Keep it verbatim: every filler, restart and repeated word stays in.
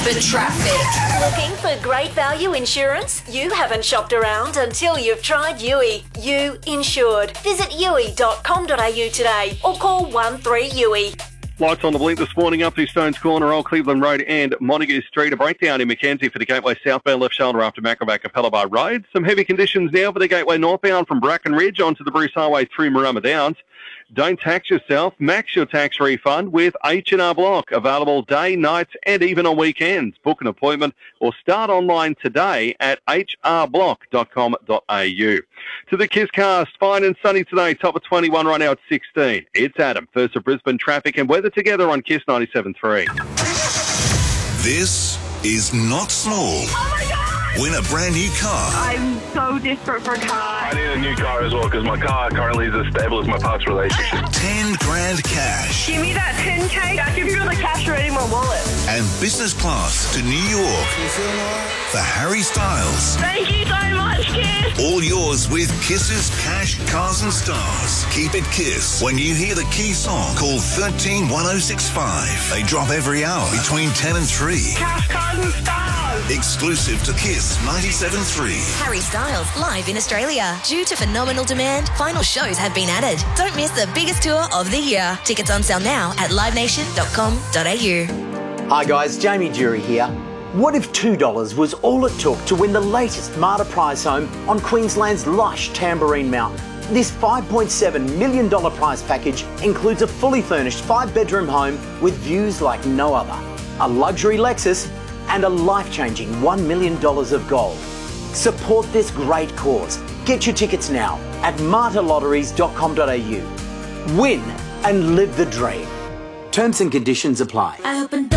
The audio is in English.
for traffic. Looking for great value insurance? You haven't shopped around until you've tried U I. You Insured. Visit u i dot com dot a u today or call one three U I. Lights on the blink this morning up through Stones Corner, Old Cleveland Road and Montague Street. A breakdown in Mackenzie for the Gateway southbound left shoulder after Macrovac Capella Bar Road. Some heavy conditions now for the Gateway northbound from Bracken Ridge onto the Bruce Highway through Marama Downs. Don't tax yourself. Max your tax refund with H and R Block. Available day, nights and even on weekends. Book an appointment or start online today at h r block dot com dot a u. To the Kiss Cast, fine and sunny today, top of twenty-one right now at sixteen. It's Adam, first of Brisbane traffic and weather together on Kiss ninety-seven point three. This is not small. Oh my God! Win a brand new car. I'm so desperate for a car. I need a new car as well because my car currently is as stable as my past relationship. Ten grand cash. Give me that ten K. I can feel the cash already in my wallet. And business class to New York for Harry Styles. Thank you so much, Kiss. All yours with Kiss's Cash, Cars and Stars. Keep it Kiss. When you hear the key song, call one three one oh six five. They drop every hour between ten and three. Cash, Cars and Stars. Exclusive to Kiss ninety-seven point three. Harry Styles live in Australia. Due to phenomenal demand, final shows have been added. Don't miss the biggest tour of the year. Tickets on sale now at live nation dot com dot a u. Hi guys, Jamie Jury here. What if two dollars was all it took to win the latest Marta prize home on Queensland's lush Tamborine Mountain? This five point seven million dollars prize package includes a fully furnished five-bedroom home with views like no other, a luxury Lexus and a life-changing one million dollars of gold. Support this great cause. Get your tickets now at marta lotteries dot com dot a u. Win and live the dream. Terms and conditions apply. I opened